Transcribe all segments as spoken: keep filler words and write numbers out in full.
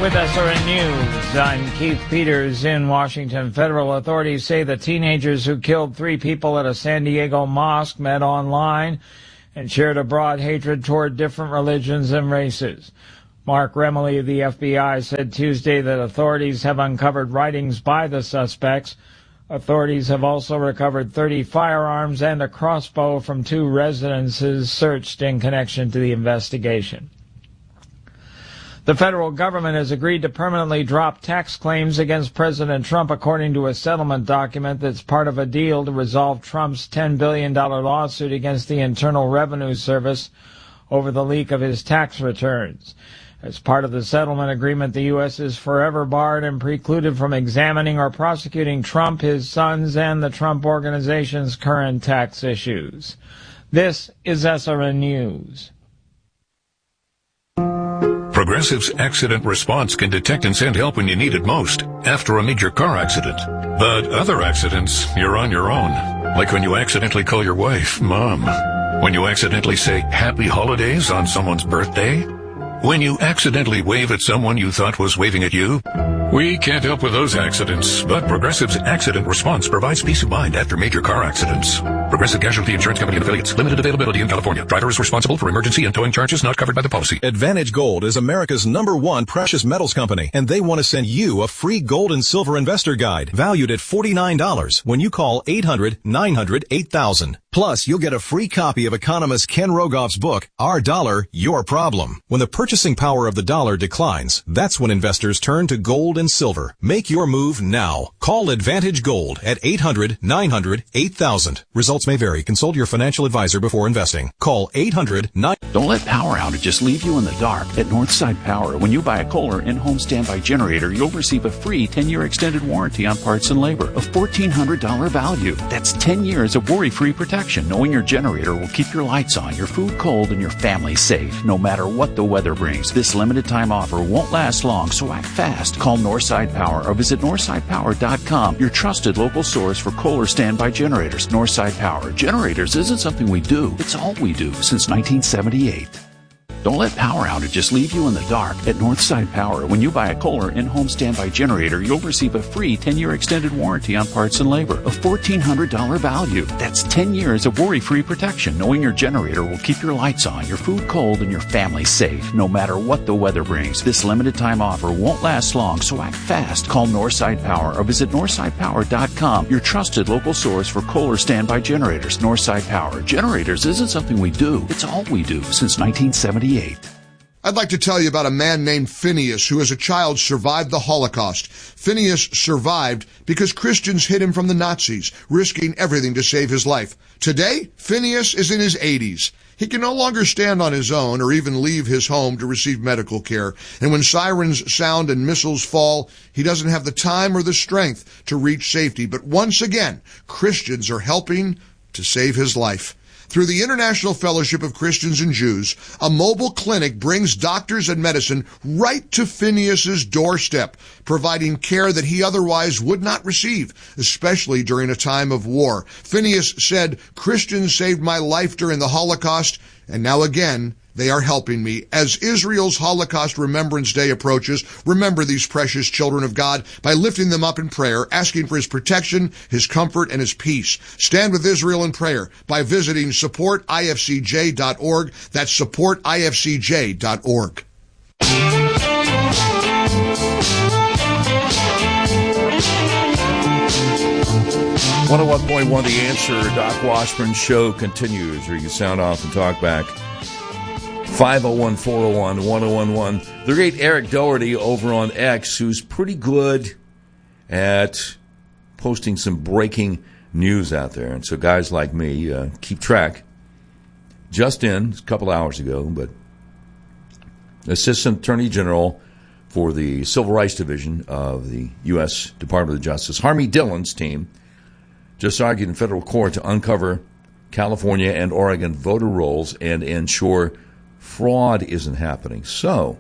With S R N News, I'm Keith Peters in Washington. Federal authorities say the teenagers who killed three people at a San Diego mosque met online and shared a broad hatred toward different religions and races. Mark Remley of the F B I said Tuesday that authorities have uncovered writings by the suspects. Authorities have also recovered thirty firearms and a crossbow from two residences searched in connection to the investigation. The federal government has agreed to permanently drop tax claims against President Trump, according to a settlement document that's part of a deal to resolve Trump's ten billion dollars lawsuit against the Internal Revenue Service over the leak of his tax returns. As part of the settlement agreement, the U S is forever barred and precluded from examining or prosecuting Trump, his sons, and the Trump Organization's current tax issues. This is S R N News. Progressive's Accident Response can detect and send help when you need it most, after a major car accident. But other accidents, you're on your own. Like when you accidentally call your wife Mom. When you accidentally say Happy Holidays on someone's birthday. When you accidentally wave at someone you thought was waving at you. We can't help with those accidents, but Progressive's Accident Response provides peace of mind after major car accidents. Progressive Casualty Insurance Company and Affiliates. Limited availability in California. Driver is responsible for emergency and towing charges not covered by the policy. Advantage Gold is America's number one precious metals company, and they want to send you a free gold and silver investor guide valued at forty-nine dollars when you call eight hundred nine hundred eight thousand. Plus, you'll get a free copy of economist Ken Rogoff's book, Our Dollar, Your Problem. When the purchasing power of the dollar declines, that's when investors turn to gold and silver. Make your move now. Call Advantage Gold at eight hundred nine hundred eight thousand. Results may vary. Consult your financial advisor before investing. Call eight hundred nine hundred. Don't let power outages leave you in the dark. At Northside Power, when you buy a Kohler in-home standby generator, you'll receive a free ten-year extended warranty on parts and labor, a fourteen hundred dollars value. That's ten years of worry-free protection, knowing your generator will keep your lights on, your food cold, and your family safe, no matter what the weather brings. This limited time offer won't last long, so act fast. Call Northside Power or visit northside power dot com, your trusted local source for Kohler standby generators. Northside Power. Generators isn't something we do, it's all we do since nineteen seventy-eight. Don't let power outages leave you in the dark. At Northside Power, when you buy a Kohler in-home standby generator, you'll receive a free ten-year extended warranty on parts and labor, a fourteen hundred dollars value. That's ten years of worry-free protection, knowing your generator will keep your lights on, your food cold, and your family safe, no matter what the weather brings. This limited time offer won't last long, so act fast. Call Northside Power or visit northside power dot com, your trusted local source for Kohler standby generators. Northside Power. Generators isn't something we do, it's all we do since nineteen seventy-eight. I'd like to tell you about a man named Phineas who as a child survived the Holocaust. Phineas survived because Christians hid him from the Nazis, risking everything to save his life. Today, Phineas is in his eighties. He can no longer stand on his own or even leave his home to receive medical care. And when sirens sound and missiles fall, he doesn't have the time or the strength to reach safety. But once again, Christians are helping to save his life. Through the International Fellowship of Christians and Jews, a mobile clinic brings doctors and medicine right to Phineas's doorstep, providing care that he otherwise would not receive, especially during a time of war. Phineas said, "Christians saved my life during the Holocaust, and now again, they are helping me." As Israel's Holocaust Remembrance Day approaches, remember these precious children of God by lifting them up in prayer, asking for his protection, his comfort, and his peace. Stand with Israel in prayer by visiting support I F C J dot org. That's support I F C J dot org. one oh one point one The Answer, Doc Washburn Show continues, or you can sound off and talk back. five oh one, four oh one, one oh one one. The great Eric Doherty over on X, who's pretty good at posting some breaking news out there. And so guys like me uh, keep track. Just in, a couple hours ago, but Assistant Attorney General for the Civil Rights Division of the U S Department of Justice, Harmy Dillon's team, just argued in federal court to uncover California and Oregon voter rolls and ensure fraud isn't happening. So,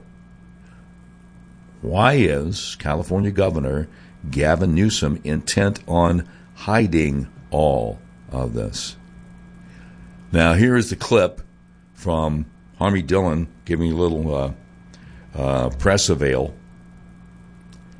why is California Governor Gavin Newsom intent on hiding all of this? Now, here is the clip from Harmy Dillon giving a little uh, uh, press avail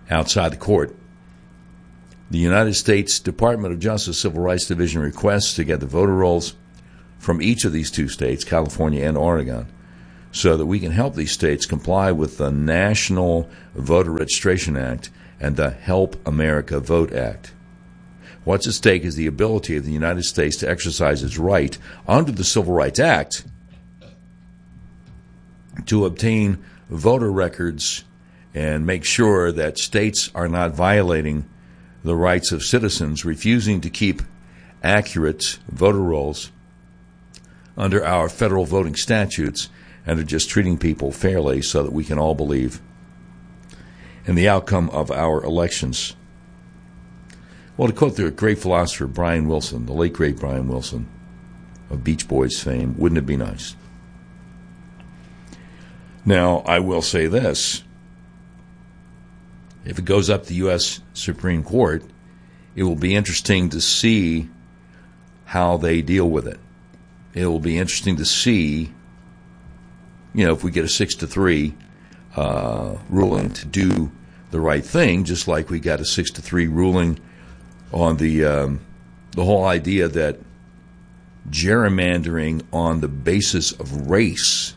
outside the court. The United States Department of Justice Civil Rights Division requests to get the voter rolls from each of these two states, California and Oregon, so that we can help these states comply with the National Voter Registration Act and the Help America Vote Act. What's at stake is the ability of the United States to exercise its right under the Civil Rights Act to obtain voter records and make sure that states are not violating the rights of citizens, refusing to keep accurate voter rolls under our federal voting statutes, and are just treating people fairly so that we can all believe in the outcome of our elections. Well, to quote the great philosopher Brian Wilson, the late great Brian Wilson of Beach Boys fame, wouldn't it be nice? Now, I will say this. If it goes up to the U S Supreme Court, it will be interesting to see how they deal with it. It will be interesting to see, you know, if we get a six to three uh, ruling to do the right thing, just like we got a six to three ruling on the um, the whole idea that gerrymandering on the basis of race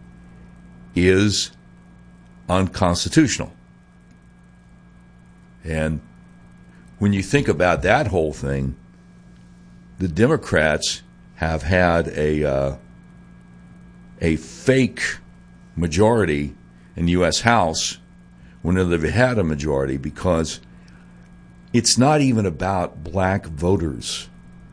is unconstitutional. And when you think about that whole thing, the Democrats have had a uh, a fake majority in the U S House when they've had a majority, because it's not even about black voters,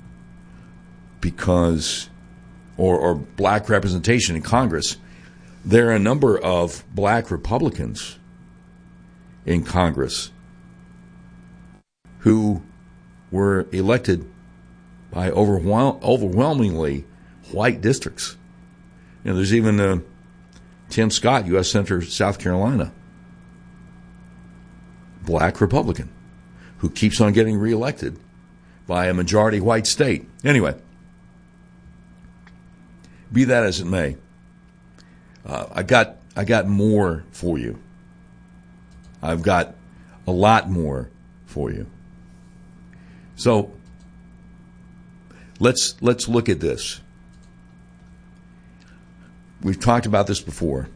because or, or black representation in Congress. There are a number of black Republicans in Congress who were elected by overwhel- overwhelmingly white districts. You know, there's even uh, Tim Scott, U S Senator, South Carolina, black Republican, who keeps on getting reelected by a majority white state. Anyway, be that as it may, uh, I got I got more for you. I've got a lot more for you. So let's let's look at this. We've talked about this before.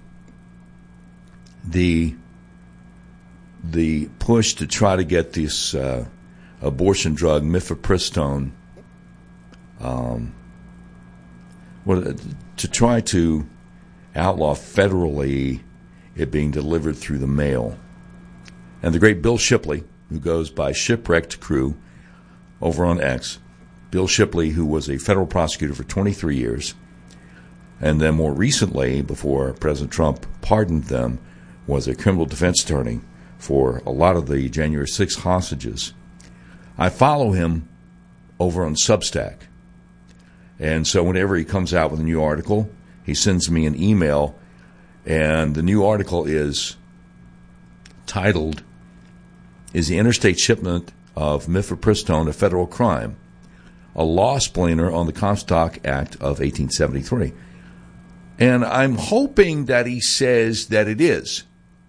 The the push to try to get this uh, abortion drug, mifepristone, um, well, to try to outlaw federally it being delivered through the mail. And the great Bill Shipley, who goes by Shipwrecked Crew over on X, Bill Shipley, who was a federal prosecutor for twenty-three years, and then more recently, before President Trump pardoned them, was a criminal defense attorney for a lot of the January sixth hostages. I follow him over on Substack. And so whenever he comes out with a new article, he sends me an email, and the new article is titled, "Is the Interstate Shipment of Mifepristone a Federal Crime? A Law Splainer on the Comstock Act of eighteen seventy-three. And I'm hoping that he says that it is.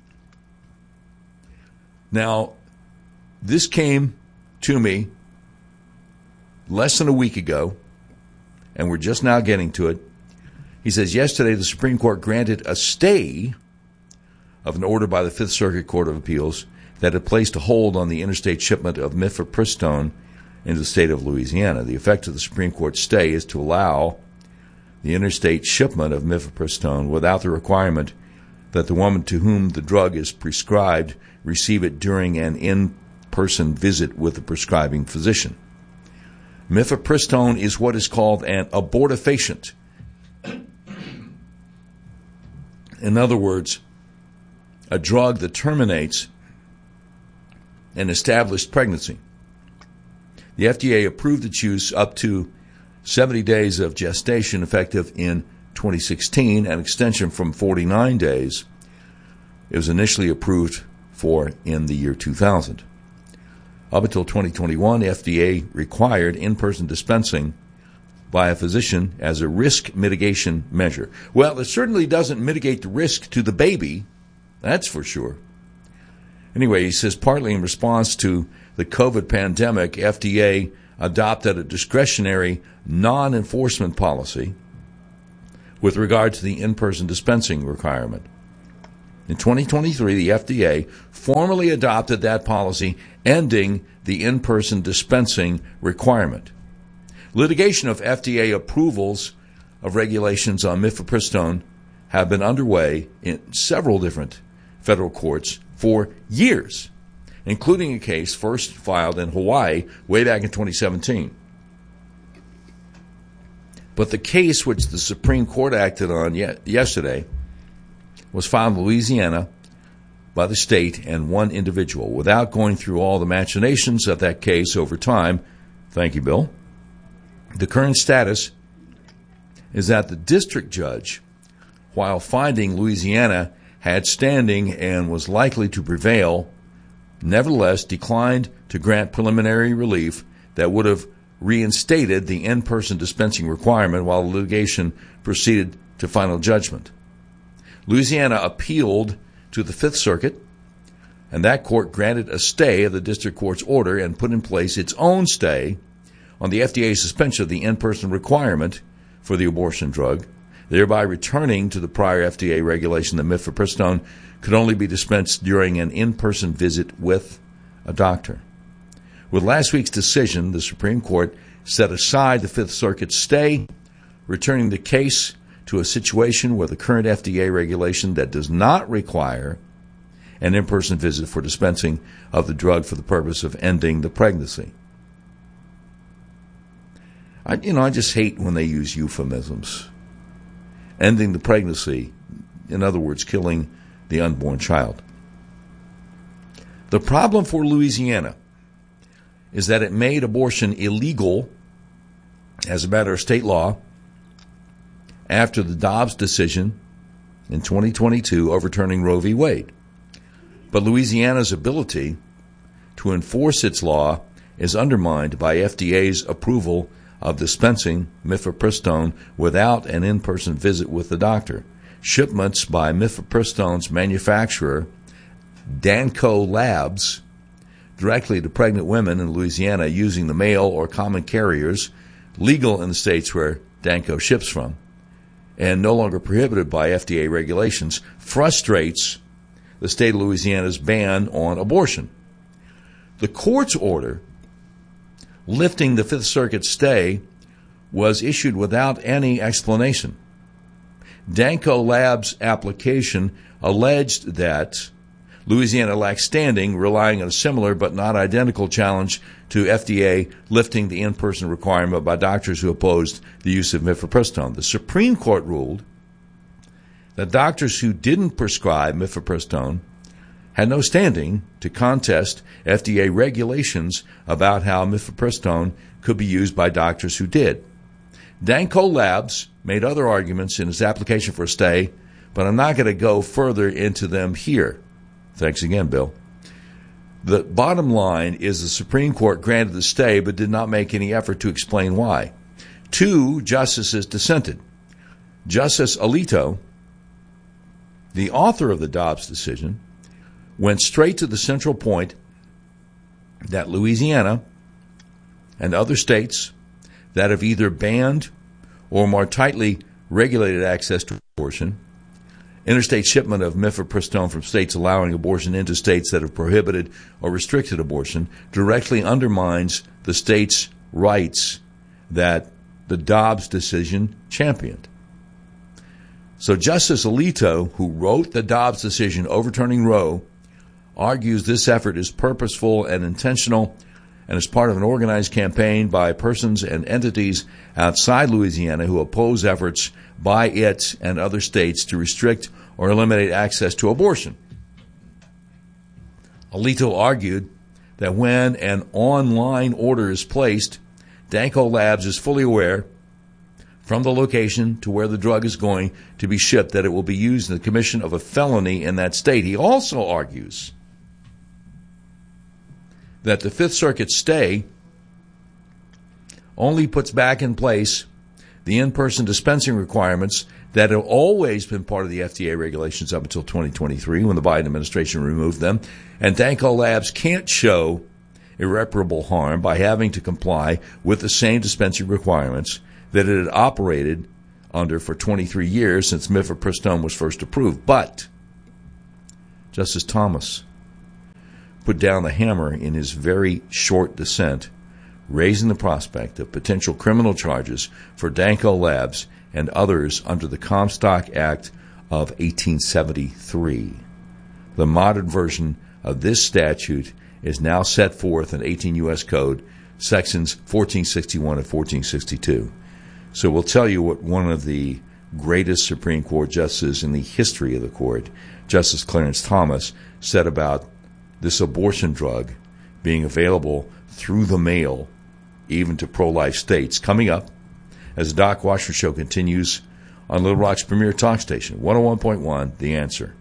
Now, this came to me less than a week ago, and we're just now getting to it. He says, yesterday the Supreme Court granted a stay of an order by the Fifth Circuit Court of Appeals that had placed a hold on the interstate shipment of mifepristone into the state of Louisiana. The effect of the Supreme Court stay is to allow the interstate shipment of mifepristone without the requirement that the woman to whom the drug is prescribed receive it during an in-person visit with the prescribing physician. Mifepristone is what is called an abortifacient. In other words, a drug that terminates an established pregnancy. The F D A approved its use up to seventy days of gestation, effective in twenty sixteen, an extension from forty-nine days. It was initially approved for in the year two thousand. Up until twenty twenty-one, the F D A required in-person dispensing by a physician as a risk mitigation measure. Well, it certainly doesn't mitigate the risk to the baby, that's for sure. Anyway, he says partly in response to the COVID pandemic, F D A adopted a discretionary non-enforcement policy with regard to the in-person dispensing requirement. In twenty twenty-three, the F D A formally adopted that policy, ending the in-person dispensing requirement. Litigation of F D A approvals of regulations on mifepristone have been underway in several different federal courts for years, including a case first filed in Hawaii way back in twenty seventeen. But the case which the Supreme Court acted on ye- yesterday was filed in Louisiana by the state and one individual. Without going through all the machinations of that case over time, thank you, Bill, the current status is that the district judge, while finding Louisiana had standing and was likely to prevail, nevertheless declined to grant preliminary relief that would have reinstated the in-person dispensing requirement while the litigation proceeded to final judgment. Louisiana appealed to the Fifth Circuit, and that court granted a stay of the district court's order and put in place its own stay on the F D A's suspension of the in-person requirement for the abortion drug, thereby returning to the prior F D A regulation that mifepristone could only be dispensed during an in-person visit with a doctor. With last week's decision, the Supreme Court set aside the Fifth Circuit's stay, returning the case to a situation where the current F D A regulation that does not require an in-person visit for dispensing of the drug for the purpose of ending the pregnancy. I, you know, I just hate when they use euphemisms. Ending the pregnancy, in other words, killing the unborn child. The problem for Louisiana is that it made abortion illegal as a matter of state law after the Dobbs decision in twenty twenty-two overturning Roe v. Wade. But Louisiana's ability to enforce its law is undermined by F D A's approval of dispensing mifepristone without an in-person visit with the doctor. Shipments by mifepristone's manufacturer, Danco Labs, directly to pregnant women in Louisiana using the mail or common carriers, legal in the states where Danco ships from, and no longer prohibited by F D A regulations, frustrates the state of Louisiana's ban on abortion. The court's order lifting the Fifth Circuit stay was issued without any explanation. Danco Labs' application alleged that Louisiana lacks standing, relying on a similar but not identical challenge to F D A lifting the in-person requirement by doctors who opposed the use of mifepristone. The Supreme Court ruled that doctors who didn't prescribe mifepristone had no standing to contest F D A regulations about how mifepristone could be used by doctors who did. Danco Labs made other arguments in its application for a stay, but I'm not going to go further into them here. Thanks again, Bill. The bottom line is the Supreme Court granted the stay but did not make any effort to explain why. Two justices dissented. Justice Alito, the author of the Dobbs decision, went straight to the central point that Louisiana and other states that have either banned or more tightly regulated access to abortion, interstate shipment of mifepristone from states allowing abortion into states that have prohibited or restricted abortion, directly undermines the states' rights that the Dobbs decision championed. So Justice Alito, who wrote the Dobbs decision overturning Roe, argues this effort is purposeful and intentional and is part of an organized campaign by persons and entities outside Louisiana who oppose efforts by it and other states to restrict or eliminate access to abortion. Alito argued that when an online order is placed, Danco Labs is fully aware from the location to where the drug is going to be shipped that it will be used in the commission of a felony in that state. He also argues that the Fifth Circuit stay only puts back in place the in-person dispensing requirements that had always been part of the F D A regulations up until twenty twenty-three when the Biden administration removed them. And Danco Labs can't show irreparable harm by having to comply with the same dispensing requirements that it had operated under for twenty-three years since mifepristone was first approved. But Justice Thomas put down the hammer in his very short dissent, raising the prospect of potential criminal charges for Danco Labs and others under the Comstock Act of eighteen seventy-three. The modern version of this statute is now set forth in eighteen U S Code, sections fourteen sixty-one and fourteen sixty-two. So we'll tell you what one of the greatest Supreme Court justices in the history of the court, Justice Clarence Thomas, said about this abortion drug being available through the mail even to pro-life states. Coming up, as the Doc Washburn Show continues on Little Rock's premier talk station, one oh one point one, The Answer.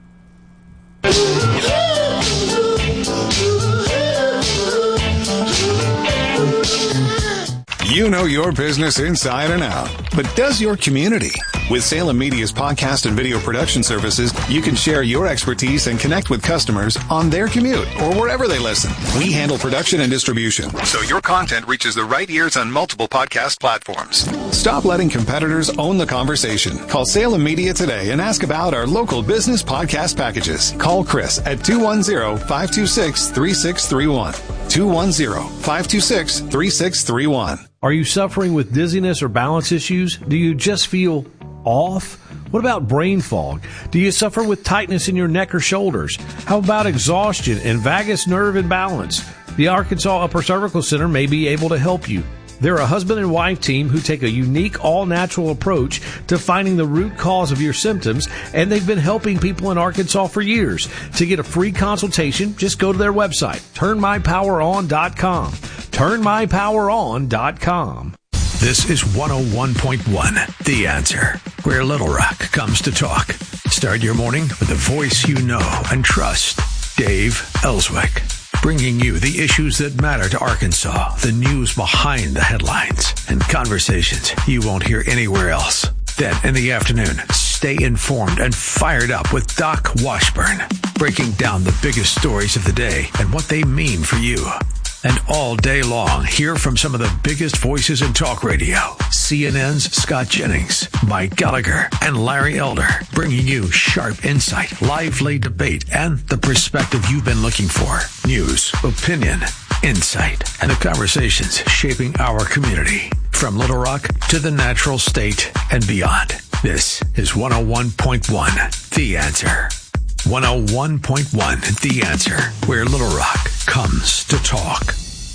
You know your business inside and out, but does your community? With Salem Media's podcast and video production services, you can share your expertise and connect with customers on their commute or wherever they listen. We handle production and distribution, so your content reaches the right ears on multiple podcast platforms. Stop letting competitors own the conversation. Call Salem Media today and ask about our local business podcast packages. Call Chris at two one zero, five two six, three six three one. two one zero, five two six, three six three one. Are you suffering with dizziness or balance issues? Do you just feel off? What about brain fog? Do you suffer with tightness in your neck or shoulders? How about exhaustion and vagus nerve imbalance? The Arkansas Upper Cervical Center may be able to help you. They're a husband and wife team who take a unique, all-natural approach to finding the root cause of your symptoms, and they've been helping people in Arkansas for years. To get a free consultation, just go to their website, turn my power on dot com. turn my power on dot com. This is one oh one point one, The Answer, where Little Rock comes to talk. Start your morning with a voice you know and trust, Dave Ellswick. Bringing you the issues that matter to Arkansas, the news behind the headlines, and conversations you won't hear anywhere else. Then, in the afternoon, stay informed and fired up with Doc Washburn, breaking down the biggest stories of the day and what they mean for you. And all day long, hear from some of the biggest voices in talk radio. C N N's Scott Jennings, Mike Gallagher, and Larry Elder, bringing you sharp insight, lively debate, and the perspective you've been looking for. News, opinion, insight, and the conversations shaping our community. From Little Rock to the natural state and beyond. This is one oh one point one, The Answer. one oh one point one, The Answer, where Little Rock comes to talk.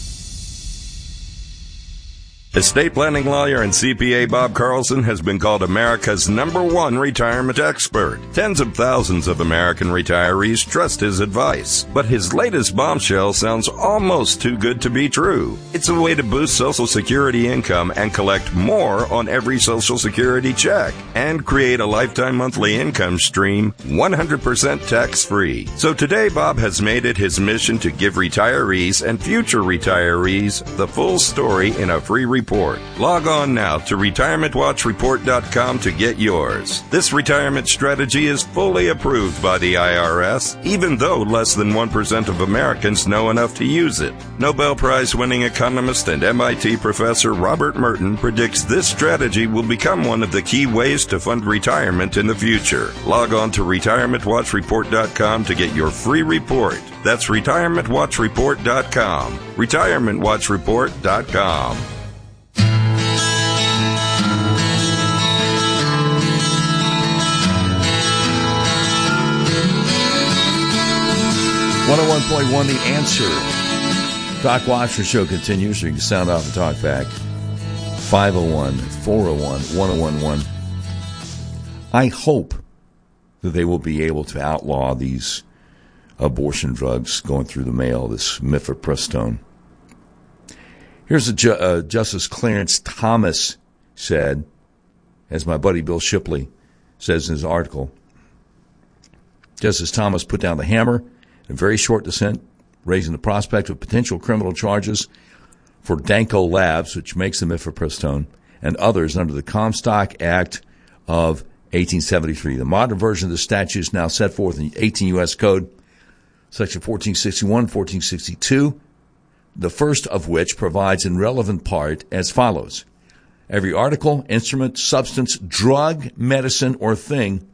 Estate planning lawyer and C P A Bob Carlson has been called America's number one retirement expert. Tens of thousands of American retirees trust his advice. But his latest bombshell sounds almost too good to be true. It's a way to boost Social Security income and collect more on every Social Security check and create a lifetime monthly income stream one hundred percent tax-free. So today, Bob has made it his mission to give retirees and future retirees the full story in a free report. Log on now to retirement watch report dot com to get yours. This retirement strategy is fully approved by the I R S, even though less than one percent of Americans know enough to use it. Nobel Prize-winning economist and M I T professor Robert Merton predicts this strategy will become one of the key ways to fund retirement in the future. Log on to retirement watch report dot com to get your free report. That's retirement watch report dot com. retirement watch report dot com. one oh one point one, The Answer. Doc Washburn Show continues, so you can sound off and talk back. five oh one, four oh one, one oh one one. I hope that they will be able to outlaw these abortion drugs going through the mail, this mifepristone. Here's what Ju- uh, Justice Clarence Thomas said, as my buddy Bill Shipley says in his article. Justice Thomas put down the hammer in a very short dissent, raising the prospect of potential criminal charges for Danco Labs, which makes the mifepristone, and others under the Comstock Act of eighteen seventy-three. The modern version of the statute is now set forth in eighteen U S Code, Section fourteen sixty-one, fourteen sixty-two, the first of which provides in relevant part as follows. Every article, instrument, substance, drug, medicine, or thing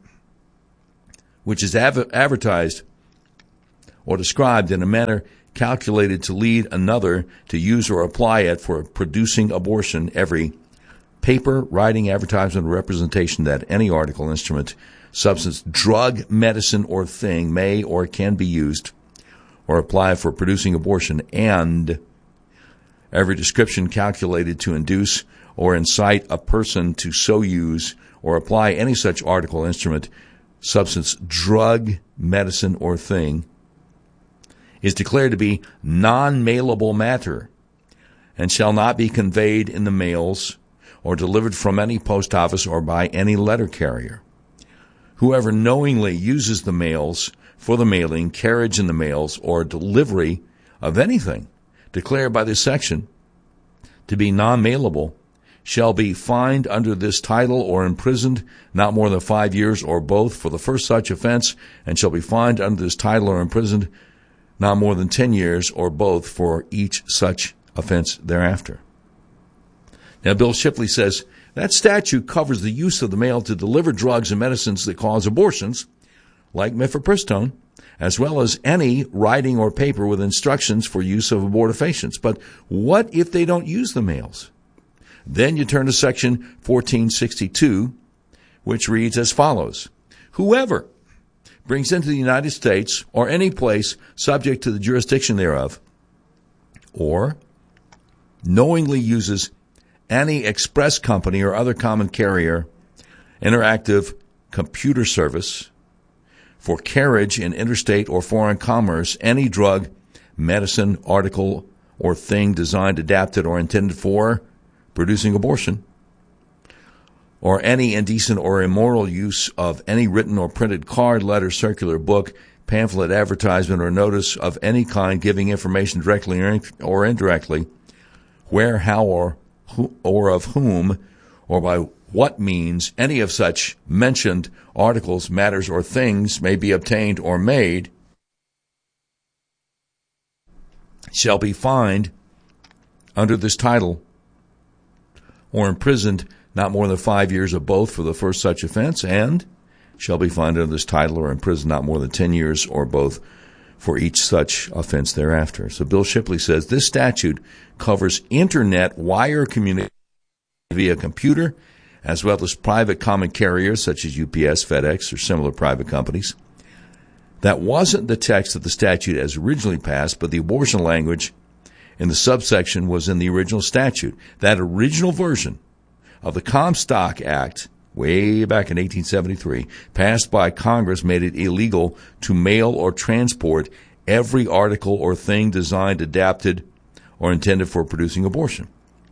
which is av- advertised or described in a manner calculated to lead another to use or apply it for producing abortion, every paper, writing, advertisement, or representation that any article, instrument, substance, drug, medicine, or thing may or can be used or apply for producing abortion, and every description calculated to induce or incite a person to so use or apply any such article, instrument, substance, drug, medicine, or thing is declared to be non-mailable matter and shall not be conveyed in the mails or delivered from any post office or by any letter carrier. Whoever knowingly uses the mails for the mailing, carriage in the mails, or delivery of anything declared by this section to be non-mailable shall be fined under this title or imprisoned not more than five years or both for the first such offense, and shall be fined under this title or imprisoned not more than ten years or both for each such offense thereafter. Now, Bill Shipley says that statute covers the use of the mail to deliver drugs and medicines that cause abortions, like mifepristone, as well as any writing or paper with instructions for use of abortifacients. But what if they don't use the mails? Then you turn to Section fourteen sixty-two, which reads as follows. Whoever brings into the United States or any place subject to the jurisdiction thereof, or knowingly uses any express company or other common carrier interactive computer service for carriage in interstate or foreign commerce, any drug, medicine, article, or thing designed, adapted, or intended for producing abortion, or any indecent or immoral use of any written or printed card, letter, circular, book, pamphlet, advertisement, or notice of any kind giving information directly or indirectly, where, how, or who, or of whom, or by what means any of such mentioned articles, matters, or things may be obtained or made, shall be fined under this title or imprisoned not more than five years of both for the first such offense, and shall be fined under this title or imprisoned not more than ten years or both for each such offense thereafter. So Bill Shipley says this statute covers internet wire communication via computer, as well as private common carriers such as U P S, FedEx, or similar private companies. That wasn't the text of the statute as originally passed, but the abortion language in the subsection was in the original statute. That original version of the Comstock Act, way back in eighteen seventy-three, passed by Congress, made it illegal to mail or transport every article or thing designed, adapted, or intended for producing abortion.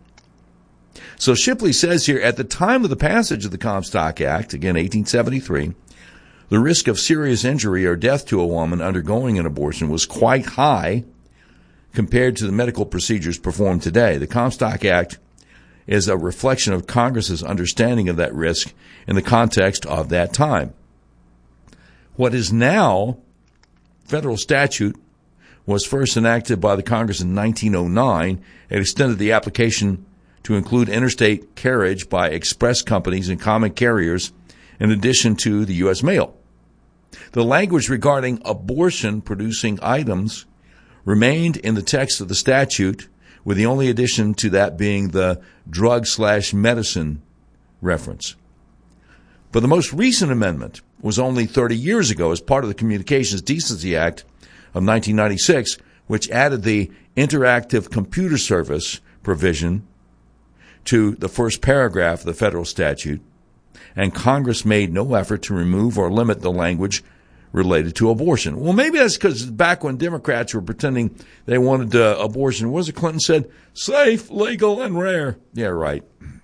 So Shipley says here, at the time of the passage of the Comstock Act, again eighteen seventy-three, the risk of serious injury or death to a woman undergoing an abortion was quite high compared to the medical procedures performed today. The Comstock Act is a reflection of Congress's understanding of that risk in the context of that time. What is now federal statute was first enacted by the Congress in nineteen oh nine. It extended the application to include interstate carriage by express companies and common carriers in addition to the U S mail. The language regarding abortion-producing items remained in the text of the statute, with the only addition to that being the drug slash medicine reference. But the most recent amendment was only thirty years ago as part of the Communications Decency Act of nineteen ninety-six, which added the interactive computer service provision to the first paragraph of the federal statute, and Congress made no effort to remove or limit the language related to abortion. Well, maybe that's because back when Democrats were pretending they wanted uh, abortion, what was it Clinton said? Safe, legal, and rare. Yeah, right.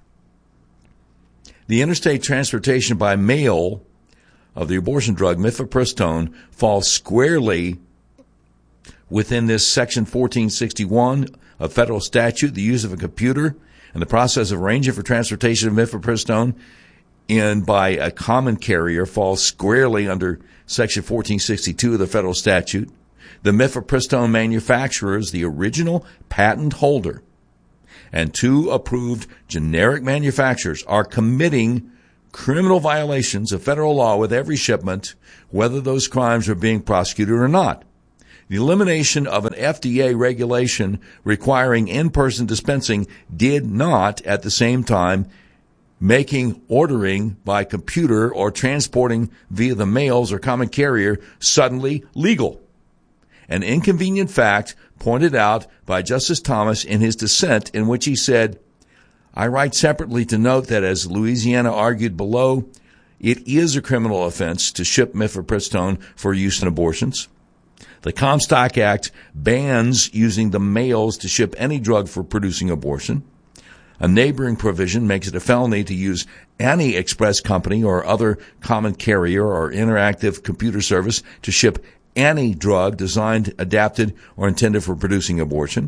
The interstate transportation by mail of the abortion drug mifepristone falls squarely within this Section fourteen sixty-one of federal statute. The use of a computer and the process of arranging for transportation of mifepristone in by a common carrier falls squarely under Section fourteen sixty-two of the federal statute. The mifepristone manufacturers, the original patent holder, and two approved generic manufacturers are committing criminal violations of federal law with every shipment, whether those crimes are being prosecuted or not. The elimination of an F D A regulation requiring in-person dispensing did not, at the same time, making ordering by computer or transporting via the mails or common carrier suddenly legal. An inconvenient fact pointed out by Justice Thomas in his dissent, in which he said, I write separately to note that, as Louisiana argued below, it is a criminal offense to ship mifepristone for use in abortions. The Comstock Act bans using the mails to ship any drug for producing abortion. A neighboring provision makes it a felony to use any express company or other common carrier or interactive computer service to ship any drug designed, adapted, or intended for producing abortion.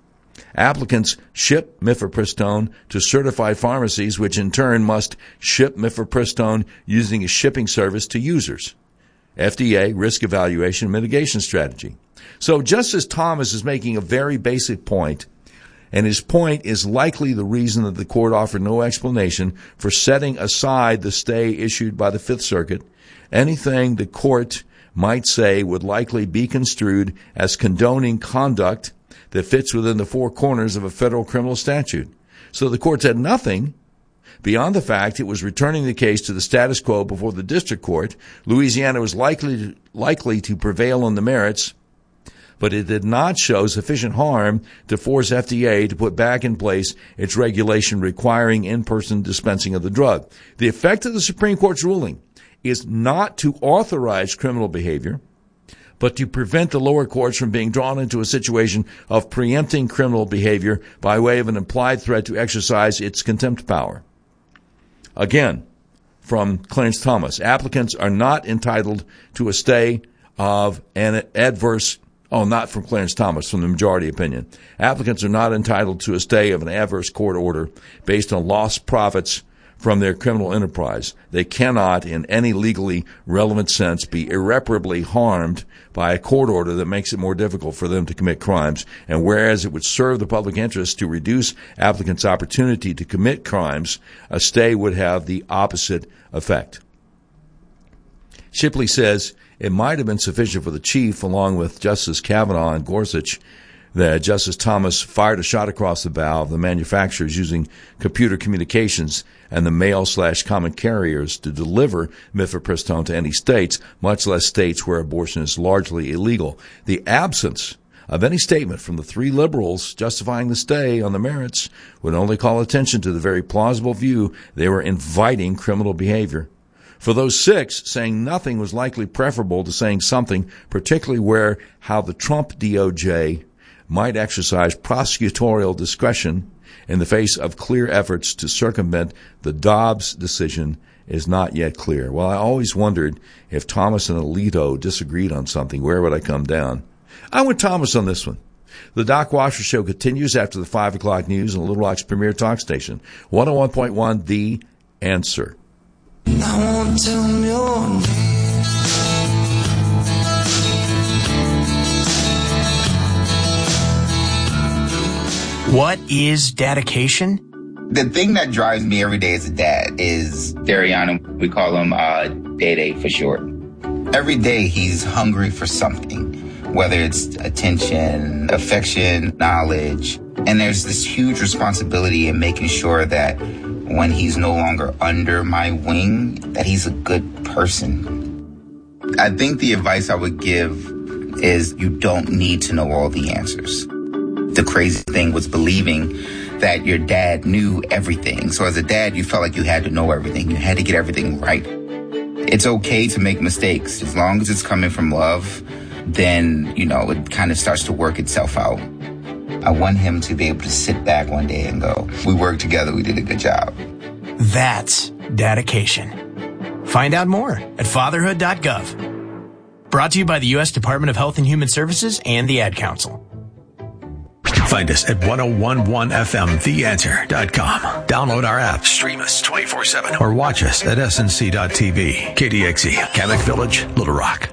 Applicants ship mifepristone to certified pharmacies, which in turn must ship mifepristone using a shipping service to users. F D A risk evaluation mitigation strategy. So Justice Thomas is making a very basic point, and his point is likely the reason that the court offered no explanation for setting aside the stay issued by the Fifth Circuit. Anything the court might say would likely be construed as condoning conduct that fits within the four corners of a federal criminal statute. So the court said nothing beyond the fact it was returning the case to the status quo before the district court. Louisiana was likely likely to prevail on the merits, but it did not show sufficient harm to force F D A to put back in place its regulation requiring in-person dispensing of the drug. The effect of the Supreme Court's ruling is not to authorize criminal behavior, but to prevent the lower courts from being drawn into a situation of preempting criminal behavior by way of an implied threat to exercise its contempt power. Again, from Clarence Thomas, applicants are not entitled to a stay of an adverse, oh, not from Clarence Thomas, from the majority opinion. Applicants are not entitled to a stay of an adverse court order based on lost profits from their criminal enterprise. They cannot, in any legally relevant sense, be irreparably harmed by a court order that makes it more difficult for them to commit crimes. And whereas it would serve the public interest to reduce applicants' opportunity to commit crimes, a stay would have the opposite effect. Shipley says it might have been sufficient for the chief, along with Justice Kavanaugh and Gorsuch, that Justice Thomas fired a shot across the bow of the manufacturers using computer communications and the mail slash common carriers to deliver mifepristone to any states, much less states where abortion is largely illegal. The absence of any statement from the three liberals justifying the stay on the merits would only call attention to the very plausible view they were inviting criminal behavior. For those six, saying nothing was likely preferable to saying something, particularly where how the Trump D O J might exercise prosecutorial discretion in the face of clear efforts to circumvent the Dobbs decision is not yet clear. Well, I always wondered if Thomas and Alito disagreed on something, where would I come down? I went Thomas on this one. The Doc Washer Show continues after the five o'clock news on Little Rock's premier talk station, one oh one point one The Answer. I won't tell them your name. What is dedication? The thing that drives me every day as a dad is Dariana. We call him uh, Day-Day for short. Every day he's hungry for something, whether it's attention, affection, knowledge. And there's this huge responsibility in making sure that when he's no longer under my wing, that he's a good person. I think the advice I would give is you don't need to know all the answers. The crazy thing was believing that your dad knew everything. So as a dad, you felt like you had to know everything. You had to get everything right. It's okay to make mistakes. As long as it's coming from love, then, you know, it kind of starts to work itself out. I want him to be able to sit back one day and go, we worked together, we did a good job. That's dedication. Find out more at fatherhood dot gov. Brought to you by the U S Department of Health and Human Services and the Ad Council. Find us at ten eleven f m the answer dot com. Download our app, stream us twenty-four seven, or watch us at s n c dot t v. K D X E, Kamak Village, Little Rock.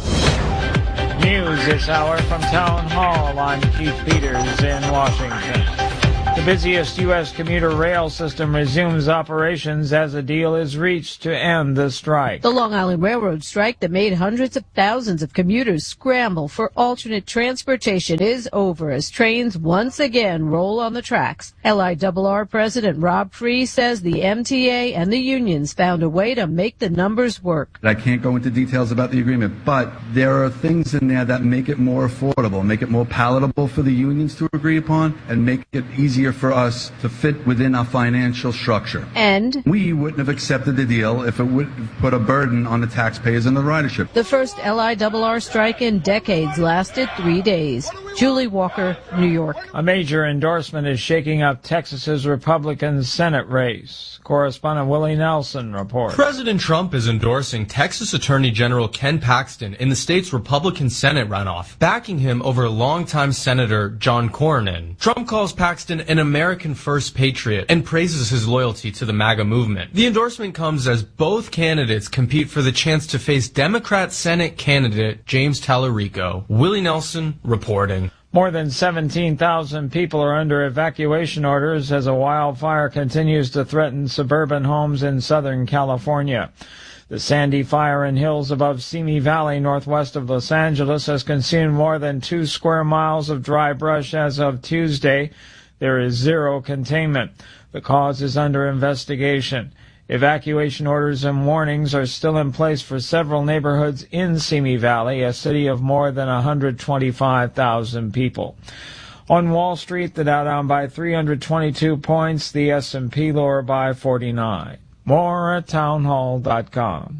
News this hour from Town Hall. I'm Keith Peters in Washington. The busiest U S commuter rail system resumes operations as a deal is reached to end the strike. The Long Island Railroad strike that made hundreds of thousands of commuters scramble for alternate transportation is over as trains once again roll on the tracks. L I R R President Rob Free says the M T A and the unions found a way to make the numbers work. I can't go into details about the agreement, but there are things in there that make it more affordable, make it more palatable for the unions to agree upon, and make it easier for us to fit within our financial structure. And we wouldn't have accepted the deal if it would put a burden on the taxpayers and the ridership. The first L I R R strike in decades lasted three days. Julie Walker, New York. A major endorsement is shaking up Texas's Republican Senate race. Correspondent Willie Nelson reports. President Trump is endorsing Texas Attorney General Ken Paxton in the state's Republican Senate runoff, backing him over longtime Senator John Cornyn. Trump calls Paxton an American first patriot and praises his loyalty to the MAGA movement. The endorsement comes as both candidates compete for the chance to face Democrat Senate candidate James Tallarico. Willie Nelson reporting. More than seventeen thousand people are under evacuation orders as a wildfire continues to threaten suburban homes in Southern California. The Sandy Fire in hills above Simi Valley, northwest of Los Angeles, has consumed more than two square miles of dry brush as of Tuesday. There is zero containment. The cause is under investigation. Evacuation orders and warnings are still in place for several neighborhoods in Simi Valley, a city of more than one hundred twenty-five thousand people. On Wall Street, the Dow down by three hundred twenty-two points, the S and P lower by forty-nine. More at townhall dot com.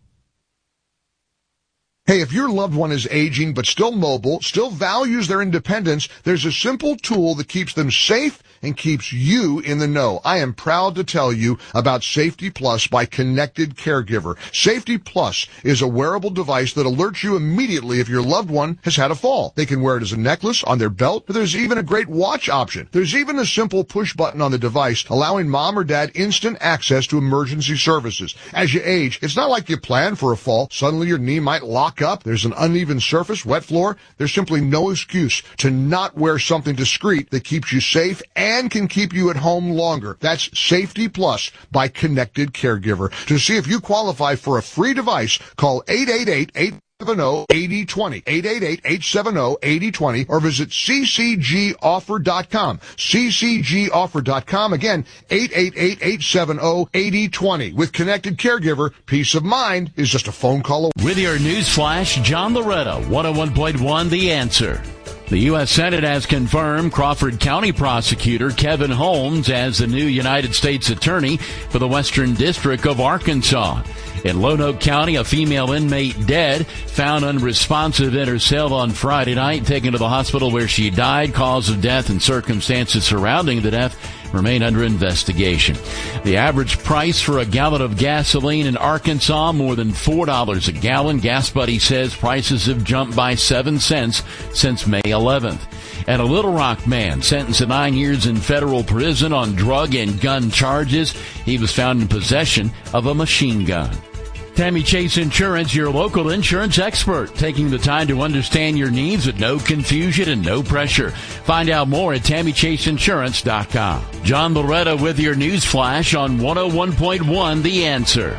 Hey, if your loved one is aging but still mobile, still values their independence, there's a simple tool that keeps them safe and keeps you in the know. I am proud to tell you about Safety Plus by Connected Caregiver. Safety Plus is a wearable device that alerts you immediately if your loved one has had a fall. They can wear it as a necklace, on their belt, but there's even a great watch option. There's even a simple push button on the device allowing mom or dad instant access to emergency services. As you age, it's not like you planned for a fall. Suddenly your knee might lock up. There's an uneven surface, wet floor. There's simply no excuse to not wear something discreet that keeps you safe and and can keep you at home longer. That's Safety Plus by Connected Caregiver. To see if you qualify for a free device, call eight eight eight, eight seven zero, eight zero two zero, eight eight eight, eight seven zero, eight zero two zero, or visit c c g offer dot com. c c g offer dot com. Again, eight eight eight, eight seven zero, eight zero two zero. With Connected Caregiver, peace of mind is just a phone call away. With your news flash, John Loretta, one oh one point one The Answer. The U S Senate has confirmed Crawford County Prosecutor Kevin Holmes as the new United States Attorney for the Western District of Arkansas. In Lonoke County, a female inmate dead, found unresponsive in her cell on Friday night, taken to the hospital where she died. Cause of death and circumstances surrounding the death remain under investigation. The average price for a gallon of gasoline in Arkansas, more than four dollars a gallon. Gas Buddy says prices have jumped by seven cents since May eleventh. And a Little Rock man sentenced to nine years in federal prison on drug and gun charges. He was found in possession of a machine gun. Tammy Chase Insurance, your local insurance expert, taking the time to understand your needs with no confusion and no pressure. Find out more at tammy chase insurance dot com. John Loretta with your news flash on one oh one point one The Answer.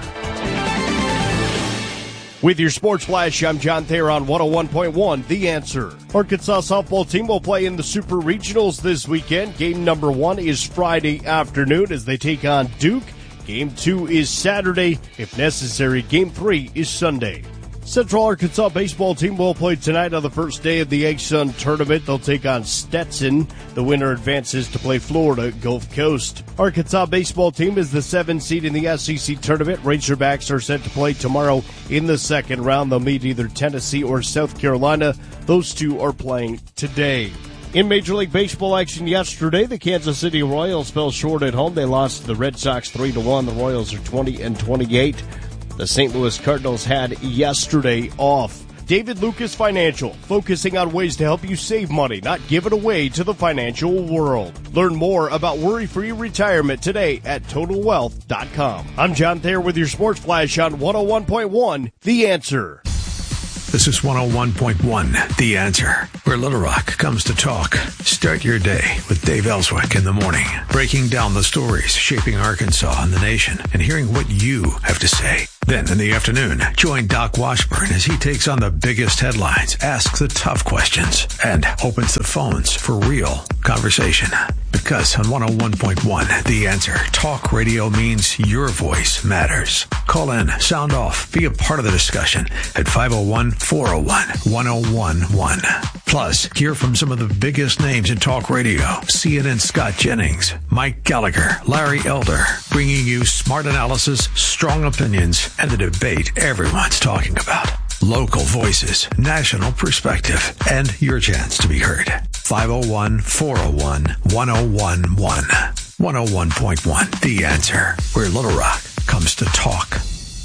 With your sports flash, I'm John Thayer on one oh one point one The Answer. Arkansas softball team will play in the Super Regionals this weekend. Game number one is Friday afternoon as they take on Duke. Game two is Saturday. If necessary, game three is Sunday. Central Arkansas baseball team will play tonight on the first day of the Egg Sun tournament. They'll take on Stetson. The winner advances to play Florida Gulf Coast. Arkansas baseball team is the seventh seed in the S E C tournament. Razorbacks are set to play tomorrow in the second round. They'll meet either Tennessee or South Carolina. Those two are playing today. In Major League Baseball action yesterday, the Kansas City Royals fell short at home. They lost to the Red Sox three to one. The Royals are twenty and twenty-eight. The Saint Louis Cardinals had yesterday off. David Lucas Financial, focusing on ways to help you save money, not give it away to the financial world. Learn more about worry-free retirement today at total wealth dot com. I'm John Thayer with your Sports Flash on one oh one point one, The Answer. This is one oh one point one, The Answer, where Little Rock comes to talk. Start your day with Dave Ellswick in the morning, breaking down the stories shaping Arkansas and the nation and hearing what you have to say. Then in the afternoon, join Doc Washburn as he takes on the biggest headlines, asks the tough questions, and opens the phones for real conversation. Because on one oh one point one, The Answer, talk radio means your voice matters. Call in, sound off, be a part of the discussion at five oh one, four oh one, one oh one one. Plus, hear from some of the biggest names in talk radio. C N N's Scott Jennings, Mike Gallagher, Larry Elder, bringing you smart analysis, strong opinions, and the debate everyone's talking about. Local voices, national perspective, and your chance to be heard. five oh one, four oh one, one oh one one. one oh one point one, The Answer, where Little Rock comes to talk.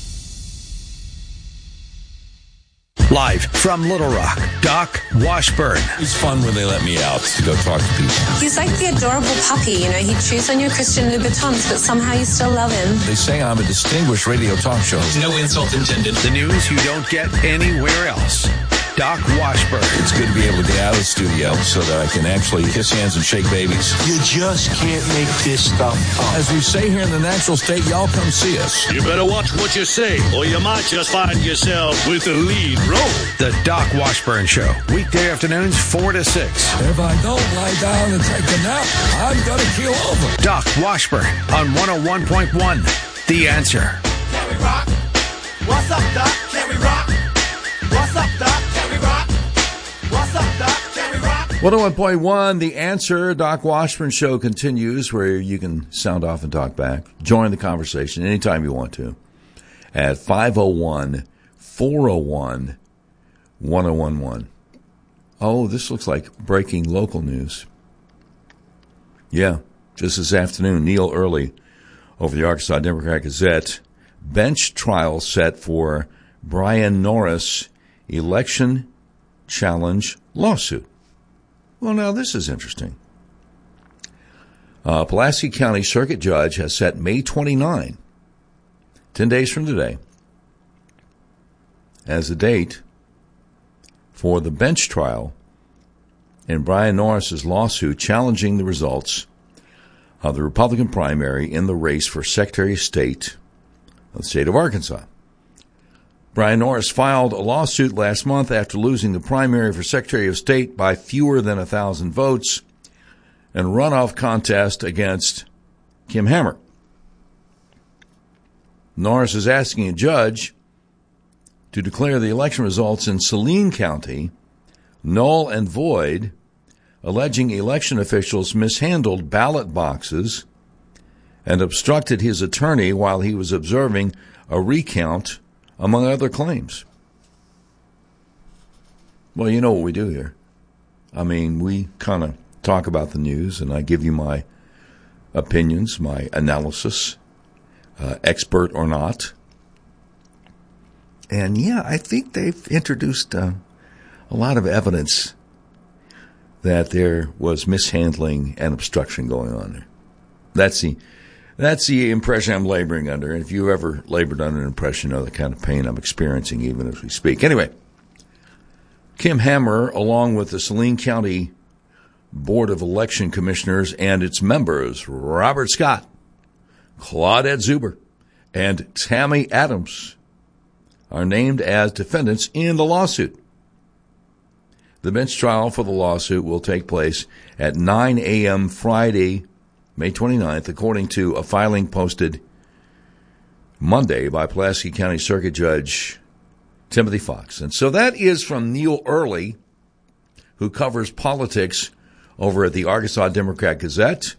Live from Little Rock, Doc Washburn. It's fun when they let me out to go talk to people. He's like the adorable puppy, you know. He chews on your Christian Louboutins, but somehow you still love him. They say I'm a distinguished radio talk show. No insult intended. The news you don't get anywhere else. Doc Washburn. It's good to be able to get out of the studio so that I can actually kiss hands and shake babies. You just can't make this stuff up. As we say here in the natural state, y'all come see us. You better watch what you say, or you might just find yourself with the lead role. The Doc Washburn Show, weekday afternoons four to six. If I don't lie down and take a nap, I'm going to keel over. Doc Washburn on one oh one point one, The Answer. Can we rock? What's up, Doc? Can we rock? What's up, Doc? Can we rock? What's up, Doc? Can we rock? one oh one point one, The Answer. Doc Washburn Show continues, where you can sound off and talk back. Join the conversation anytime you want to at five oh one, four oh one, one oh one one. Oh, this looks like breaking local news. Yeah, just this afternoon, Neil Early over the Arkansas Democrat Gazette. Bench trial set for Brian Norris election challenge lawsuit. Well, now this is interesting. Uh, Pulaski County Circuit Judge has set May twenty-ninth, ten days from today, as the date for the bench trial in Brian Norris's lawsuit challenging the results of the Republican primary in the race for Secretary of State of the state of Arkansas. Brian Norris filed a lawsuit last month after losing the primary for Secretary of State by fewer than a thousand votes in a runoff contest against Kim Hammer. Norris is asking a judge to declare the election results in Saline County null and void, alleging election officials mishandled ballot boxes and obstructed his attorney while he was observing a recount, among other claims. Well, you know what we do here. I mean, we kind of talk about the news, and I give you my opinions, my analysis, uh, expert or not. And, yeah, I think they've introduced uh, a lot of evidence that there was mishandling and obstruction going on there. That's the that's the impression I'm laboring under. And if you've ever labored under an impression, you know the kind of pain I'm experiencing even as we speak. Anyway, Kim Hammer, along with the Saline County Board of Election Commissioners and its members, Robert Scott, Claudette Zuber, and Tammy Adams, are named as defendants in the lawsuit. The bench trial for the lawsuit will take place at nine a.m. Friday, May twenty-ninth, according to a filing posted Monday by Pulaski County Circuit Judge Timothy Fox. And so that is from Neil Early, who covers politics over at the Arkansas Democrat Gazette.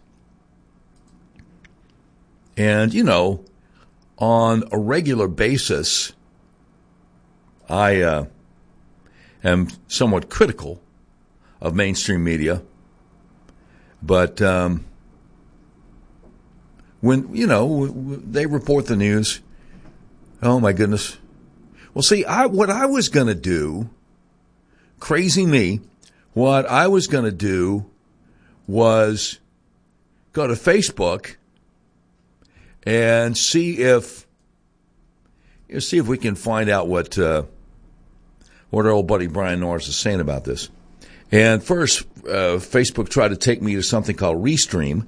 And, you know, on a regular basis, I uh, am somewhat critical of mainstream media. But um, when, you know, they report the news, oh, my goodness, Well, see, I, what I was going to do, crazy me, what I was going to do was go to Facebook and see if, you know, see if we can find out what uh, what our old buddy Brian Norris is saying about this. And first, uh, Facebook tried to take me to something called Restream,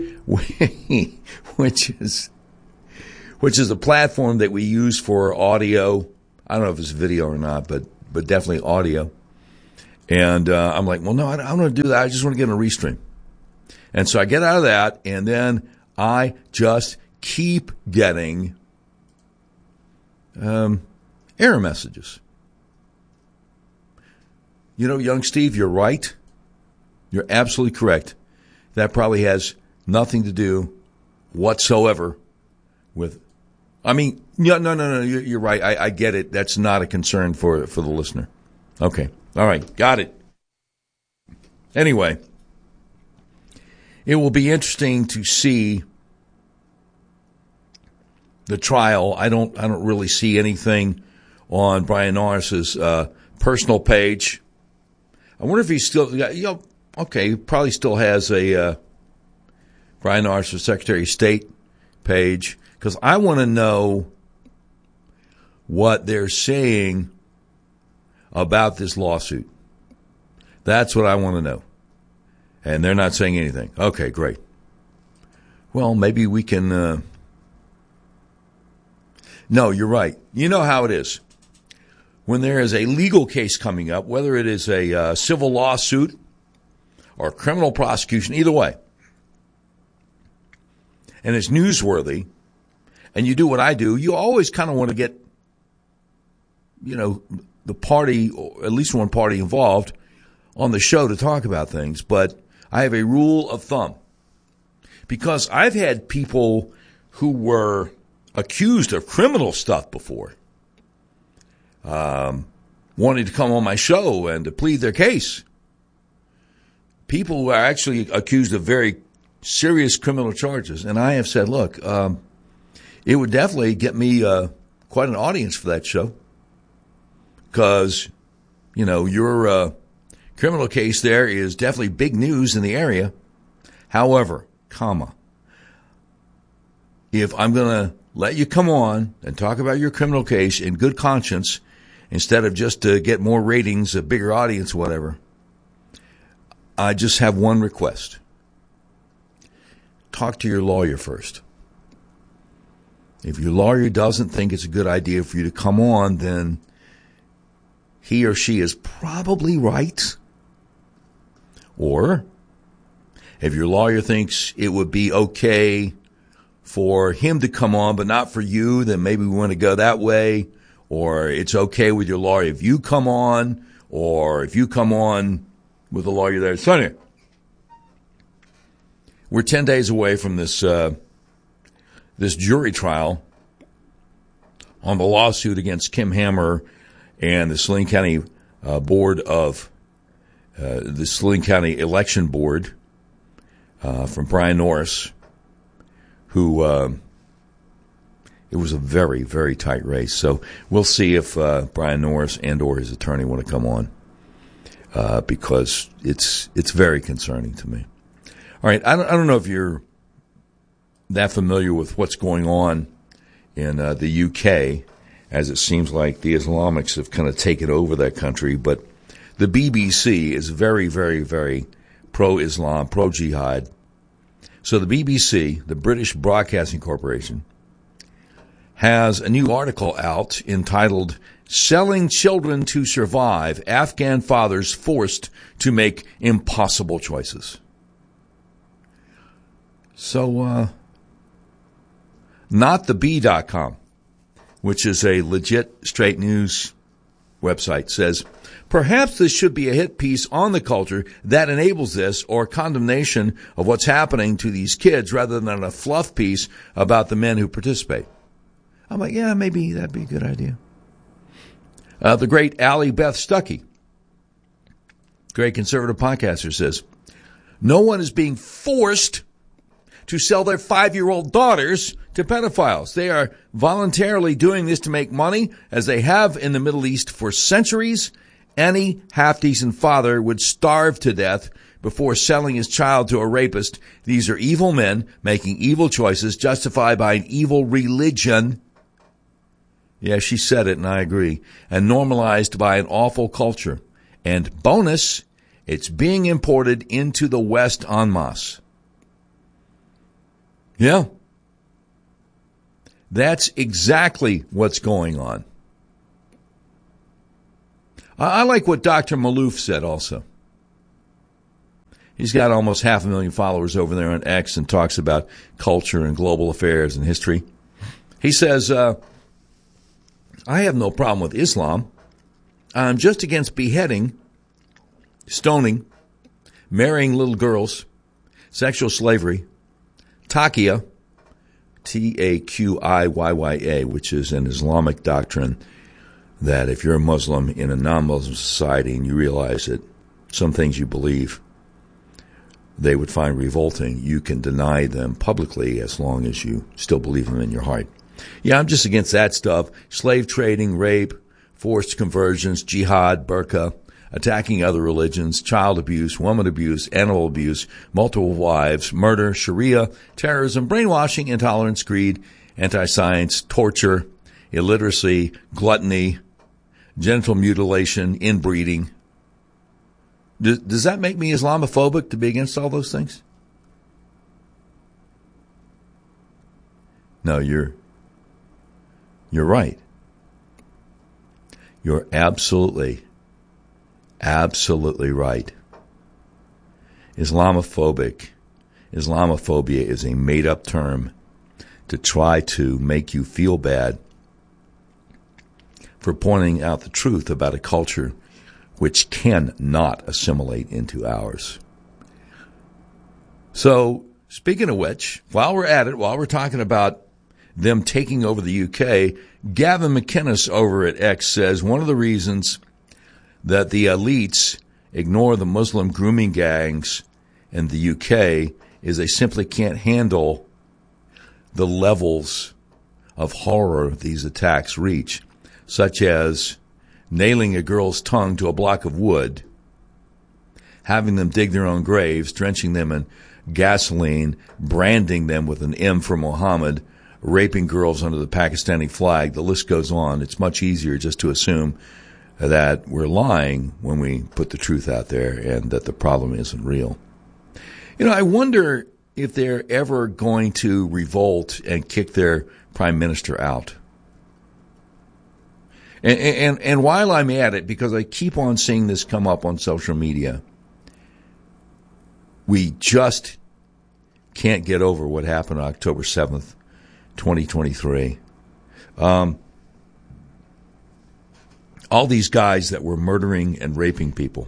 which is which is a platform that we use for audio. I don't know if it's video or not, but but definitely audio. And uh, I'm like, well, no, I don't want to do that. I just want to get in a Restream. And so I get out of that, and then I just keep getting um, error messages. You know, young Steve, you're right. You're absolutely correct. That probably has nothing to do whatsoever with, I mean, no, no, no, no, you're, you're right. I, I get it. That's not a concern for, for the listener. Okay. All right. Got it. Anyway, it will be interesting to see the trial. I don't, I don't really see anything on Brian Norris's uh, personal page. I wonder if he still, you know, okay, he probably still has a uh, Brian Norris for Secretary of State page, because I want to know what they're saying about this lawsuit. That's what I want to know. And they're not saying anything. Okay, great. Well, maybe we can... Uh... No, you're right. You know how it is. When there is a legal case coming up, whether it is a uh, civil lawsuit or criminal prosecution, either way, and it's newsworthy, and you do what I do, you always kind of want to get, you know, the party, or at least one party involved, on the show to talk about things. But I have a rule of thumb, because I've had people who were accused of criminal stuff before, um, wanting to come on my show and to plead their case. People who are actually accused of very serious criminal charges. And I have said, look, um, it would definitely get me uh, quite an audience for that show, because, you know, your uh, criminal case there is definitely big news in the area. However, comma, if I'm going to let you come on and talk about your criminal case in good conscience, instead of just to get more ratings, a bigger audience, whatever, I just have one request. Talk to your lawyer first. If your lawyer doesn't think it's a good idea for you to come on, then he or she is probably right. Or if your lawyer thinks it would be okay for him to come on, but not for you, then maybe we want to go that way. Or it's okay with your lawyer if you come on, or if you come on with a lawyer there. So anyway, we're ten days away from this uh, this jury trial on the lawsuit against Kim Hammer and the Saline County uh, Board of uh, the Saline County Election Board uh, from Brian Norris, who. Uh, It was a very, very tight race. So we'll see if uh, Brian Norris and or his attorney want to come on, uh, because it's it's very concerning to me. All right, I don't, I don't know if you're that familiar with what's going on in uh, the U K, as it seems like the Islamics have kind of taken over that country. But the B B C is very, very, very pro-Islam, pro-jihad. So the B B C, the British Broadcasting Corporation, has a new article out entitled Selling Children to Survive, Afghan Fathers Forced to Make Impossible Choices. So, uh, not the bee dot com, which is a legit straight news website, says, perhaps this should be a hit piece on the culture that enables this, or condemnation of what's happening to these kids, rather than a fluff piece about the men who participate. I'm like, yeah, maybe that'd be a good idea. Uh, the great Allie Beth Stuckey, great conservative podcaster, says, no one is being forced to sell their five-year-old daughters to pedophiles. They are voluntarily doing this to make money, as they have in the Middle East for centuries. Any half-decent father would starve to death before selling his child to a rapist. These are evil men making evil choices justified by an evil religion. Yeah, she said it, and I agree. And normalized by an awful culture. And bonus, it's being imported into the West en masse. Yeah. That's exactly what's going on. I, I like what Doctor Malouf said also. He's got almost half a million followers over there on X and talks about culture and global affairs and history. He says, uh, I have no problem with Islam. I'm just against beheading, stoning, marrying little girls, sexual slavery, taqiyya, T A Q I Y Y A, which is an Islamic doctrine that if you're a Muslim in a non-Muslim society and you realize that some things you believe they would find revolting, you can deny them publicly as long as you still believe them in your heart. Yeah, I'm just against that stuff. Slave trading, rape, forced conversions, jihad, burqa, attacking other religions, child abuse, woman abuse, animal abuse, multiple wives, murder, Sharia, terrorism, brainwashing, intolerance, greed, anti-science, torture, illiteracy, gluttony, genital mutilation, inbreeding. Does, does that make me Islamophobic to be against all those things? No, you're you're right. You're absolutely, absolutely right. Islamophobic, Islamophobia is a made-up term to try to make you feel bad for pointing out the truth about a culture which cannot assimilate into ours. So, speaking of which, while we're at it, while we're talking about them taking over the U K, Gavin McInnes over at X says one of the reasons that the elites ignore the Muslim grooming gangs in the U K is they simply can't handle the levels of horror these attacks reach, such as nailing a girl's tongue to a block of wood, having them dig their own graves, drenching them in gasoline, branding them with an M for Muhammad, raping girls under the Pakistani flag. The list goes on. It's much easier just to assume that we're lying when we put the truth out there and that the problem isn't real. You know, I wonder if they're ever going to revolt and kick their prime minister out. And, and, and while I'm at it, because I keep on seeing this come up on social media, we just can't get over what happened on October seventh, twenty twenty-three. Um, all these guys that were murdering and raping people,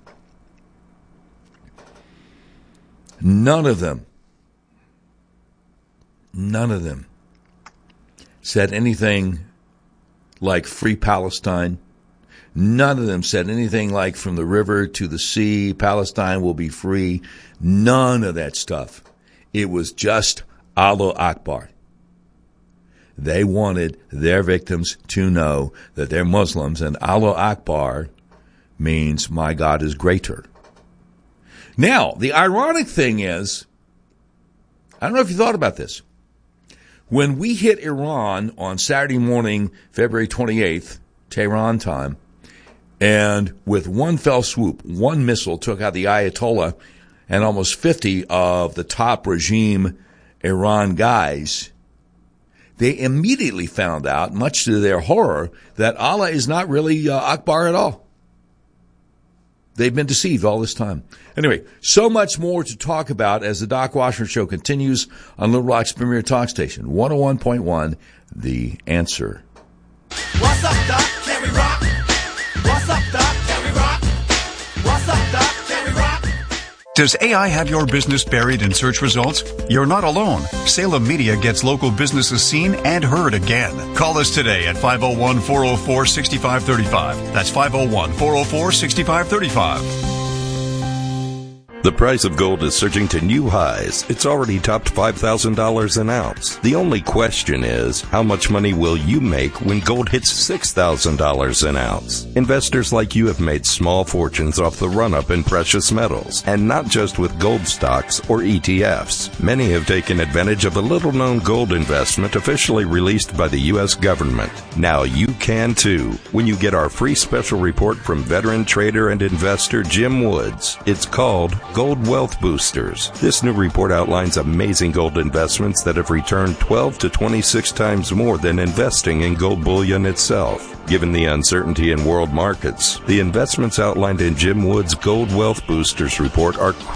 none of them, none of them said anything like free Palestine. None of them said anything like from the river to the sea, Palestine will be free. None of that stuff. It was just Allahu Akbar. They wanted their victims to know that they're Muslims, and Allahu Akbar means my God is greater. Now, the ironic thing is, I don't know if you thought about this. When we hit Iran on Saturday morning, February twenty-eighth, Tehran time, and with one fell swoop, one missile took out the Ayatollah and almost fifty of the top regime Iran guys, they immediately found out, much to their horror, that Allah is not really uh, Akbar at all. They've been deceived all this time. Anyway, so much more to talk about as the Doc Washburn Show continues on Little Rock's premier talk station, one oh one point one, The Answer. What's up, Doc? Can we rock? What's up, Doc? Can we rock? What's up, Doc? Can we rock? Does A I have your business buried in search results? You're not alone. Salem Media gets local businesses seen and heard again. Call us today at five oh one, four oh four, six five three five. That's five oh one, four oh four, six five three five. The price of gold is surging to new highs. It's already topped five thousand dollars an ounce. The only question is, how much money will you make when gold hits six thousand dollars an ounce? Investors like you have made small fortunes off the run-up in precious metals, and not just with gold stocks or E T Fs. Many have taken advantage of a little-known gold investment officially released by the U S government. Now you can too, when you get our free special report from veteran trader and investor Jim Woods. It's called Gold Wealth Boosters. This new report outlines amazing gold investments that have returned twelve to twenty-six times more than investing in gold bullion itself. Given the uncertainty in world markets, the investments outlined in Jim Woods' Gold Wealth Boosters report are